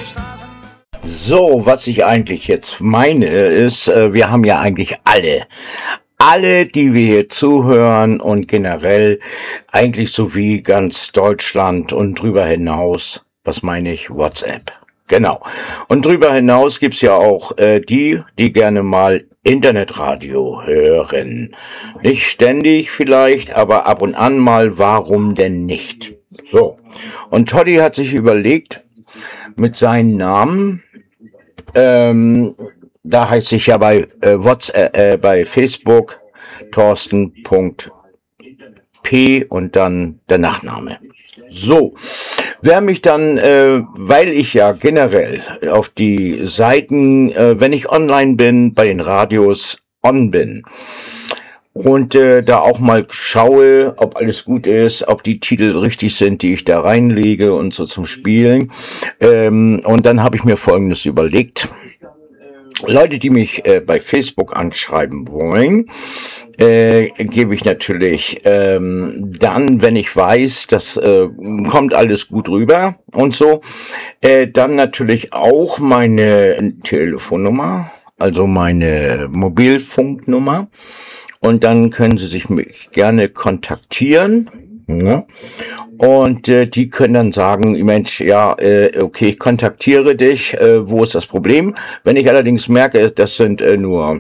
So, was ich eigentlich jetzt meine, ist, wir haben ja eigentlich alle, die wir hier zuhören und generell eigentlich so wie ganz Deutschland und drüber hinaus, was meine ich, WhatsApp. Genau. Und drüber hinaus gibt's ja auch die gerne mal Internetradio hören. Nicht ständig vielleicht, aber ab und an mal, warum denn nicht? So. Und Toddy hat sich überlegt, mit seinen Namen, da heißt ich ja bei WhatsApp, bei Facebook Thorsten.p und dann der Nachname. So, wer mich dann, weil ich ja generell auf die Seiten, wenn ich online bin, bei den Radios on bin und da auch mal schaue, ob alles gut ist, ob die Titel richtig sind, die ich da reinlege und so zum Spielen. Und dann habe ich mir Folgendes überlegt. Leute, die mich bei Facebook anschreiben wollen, gebe ich natürlich dann, wenn ich weiß, das kommt alles gut rüber und so, dann natürlich auch meine Telefonnummer, also meine Mobilfunknummer. Und dann können Sie mich gerne kontaktieren. Ja. Und die können dann sagen, Mensch, ja, okay, ich kontaktiere dich, wo ist das Problem? Wenn ich allerdings merke, das sind nur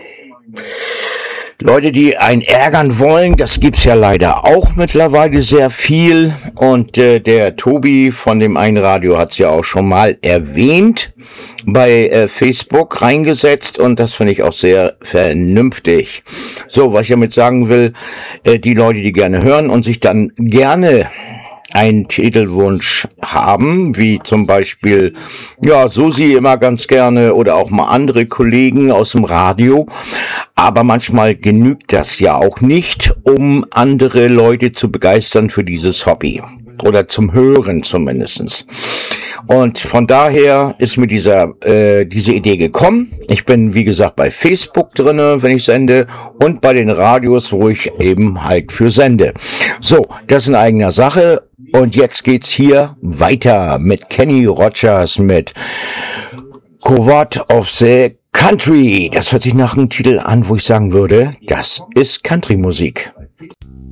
Leute, die einen ärgern wollen, das gibt's ja leider auch mittlerweile sehr viel. Und der Tobi von dem einen Radio hat's ja auch schon mal erwähnt, bei Facebook reingesetzt, und das finde ich auch sehr vernünftig. So, was ich damit sagen will, die Leute, die gerne hören und sich dann gerne einen Titelwunsch haben, wie zum Beispiel, ja, Susi immer ganz gerne oder auch mal andere Kollegen aus dem Radio. Aber manchmal genügt das ja auch nicht, um andere Leute zu begeistern für dieses Hobby. Oder zum Hören zumindestens. Und von daher ist mir diese Idee gekommen. Ich bin, wie gesagt, bei Facebook drinne, wenn ich sende, und bei den Radios, wo ich eben halt für sende. So, das ist in eigener Sache. Und jetzt geht's hier weiter mit Kenny Rogers mit Coward of the Country. Das hört sich nach einem Titel an, wo ich sagen würde, das ist Country-Musik.